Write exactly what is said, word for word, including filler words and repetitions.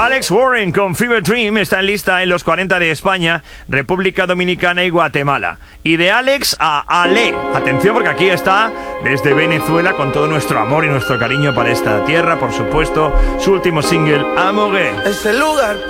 Alex Warren con Fever Dream está en lista en los cuarenta de España, República Dominicana y Guatemala. Y de Alex a Ale. Atención porque aquí está desde Venezuela con todo nuestro amor y nuestro cariño para esta tierra, por supuesto, su último single, Amore. Ese lugar